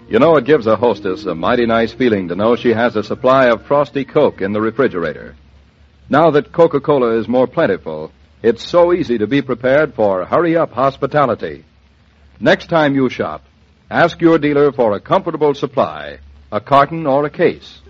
You know, it gives a hostess a mighty nice feeling to know she has a supply of Frosty Coke in the refrigerator. Now that Coca-Cola is more plentiful, it's so easy to be prepared for hurry-up hospitality. Next time you shop, ask your dealer for a comfortable supply, a carton or a case.